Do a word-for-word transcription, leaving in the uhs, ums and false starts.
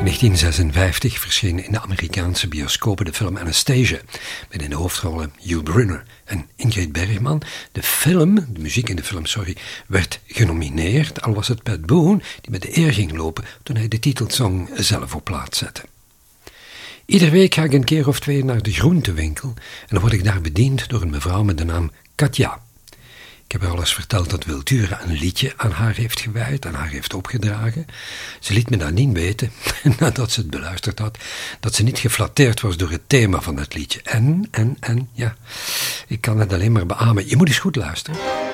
negentien zesenvijftig verscheen in de Amerikaanse bioscopen de film Anastasia, met in de hoofdrollen Hugh Brynner en Ingrid Bergman. De film, de muziek in de film, sorry, werd genomineerd, al was het Pat Boone die met de eer ging lopen toen hij de titelsong zelf op plaats zette. Iedere week ga ik een keer of twee naar de groentewinkel en dan word ik daar bediend door een mevrouw met de naam Katja. Ik heb haar al eens verteld dat Wiltura een liedje aan haar heeft gewijd, aan haar heeft opgedragen. Ze liet me nadien weten, nadat ze het beluisterd had, dat ze niet geflatteerd was door het thema van het liedje. En, en, en, ja, ik kan het alleen maar beamen. Je moet eens goed luisteren.